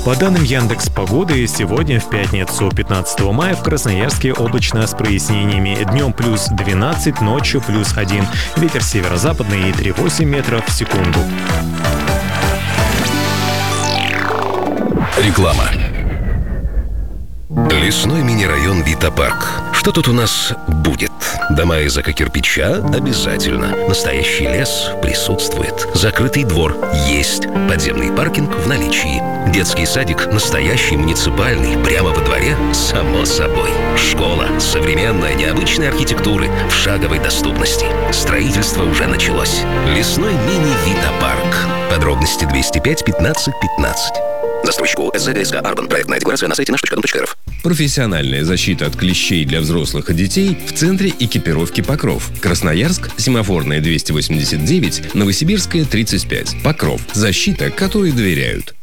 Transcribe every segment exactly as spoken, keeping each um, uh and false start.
По данным Яндекс.Погоды, сегодня в пятницу, пятнадцатого мая, в Красноярске облачно с прояснениями. Днем плюс двенадцать, ночью плюс один. Ветер северо-западный и три целых восемь десятых метров в секунду. Реклама. Лесной мини-район Вита-парк. Что тут у нас будет? Дома из эко-кирпича обязательно. Настоящий лес присутствует. Закрытый двор есть. Подземный паркинг в наличии. Детский садик настоящий, муниципальный, прямо во дворе, само собой. Школа современная, необычной архитектуры, в шаговой доступности. Строительство уже началось. Лесной мини-Вита-парк. Подробности двести пять пятнадцать пятнадцать. Застройщику эс зэ гэ эс ка Арбан. Проектная декларация на сайте наш точка дом точка эр эф. Профессиональная защита от клещей для взрослых и детей в центре экипировки «Покров». Красноярск, Семафорная двести восемьдесят девять, Новосибирская тридцать пять. «Покров». Защита, которой доверяют.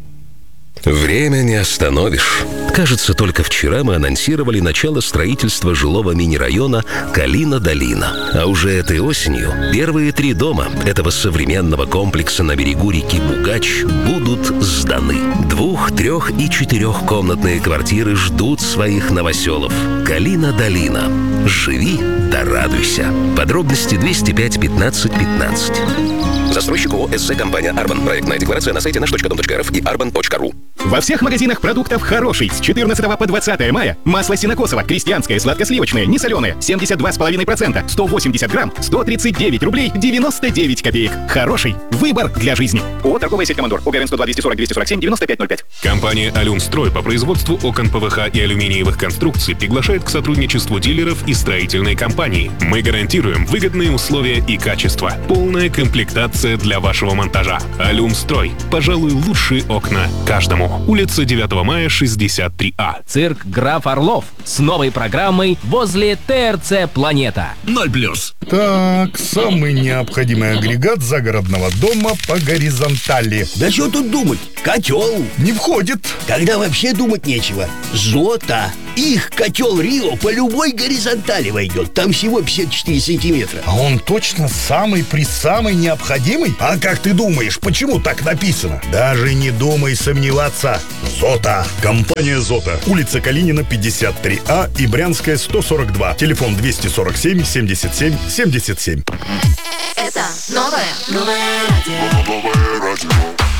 Время не остановишь. Кажется, только вчера мы анонсировали начало строительства жилого мини-района Калина-Долина. А уже этой осенью первые три дома этого современного комплекса на берегу реки Бугач будут сданы. Двух-, трех- и четырехкомнатные квартиры ждут своих новоселов. Калина-Долина. Живи да радуйся. Подробности двести пять пятнадцать пятнадцать. Застройщик ООО эс зэ компания Арбан. Проектная декларация на сайте наш точка дом точка эр эф и арбан точка ру. Во всех магазинах продуктов «Хороший» с четырнадцатого по двадцатое мая масло сенокосово крестьянское сладкосливочное несоленое семьдесят два и пять десятых процента сто восемьдесят грамм сто тридцать девять рублей девяносто девять копеек. «Хороший» — выбор для жизни. ООО «Торговая сеть Командор». ОГРН сто два двести сорок двести сорок семь девяносто пять ноль пять. Компания «Алюмстрой» по производству окон пэ вэ ха и алюминиевых конструкций приглашает к сотрудничеству дилеров и строительной компании. Мы гарантируем выгодные условия и качество. Полная комплектация для вашего монтажа. «Алюмстрой». Пожалуй, лучшие окна каждому. Улица девятого мая, шестьдесят три а. Цирк «Граф Орлов» с новой программой возле тэ эр цэ «Планета». Ноль плюс. Так, самый необходимый агрегат загородного дома по горизонтали. Да что тут думать? Котел. Не входит. Тогда вообще думать нечего. Зота. Их котел Рио по любой горизонтали войдет. Там всего пятьдесят четыре сантиметра. А он точно самый-присамый необходимый? А как ты думаешь, почему так написано? Даже не думай сомневаться. Зота. Компания Зота. Улица Калинина, пятьдесят три а и Брянская, сто сорок два. Телефон двести сорок семь семьдесят семь семьдесят семь. Это новое, новое радио. Новое радио.